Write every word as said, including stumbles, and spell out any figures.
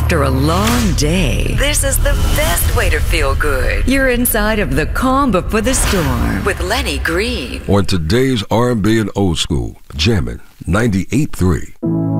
After a long day, this is the best way to feel good. You're inside of the calm before the storm with Lenny Green. On today's R and B and Old School, jamming ninety-eight point three.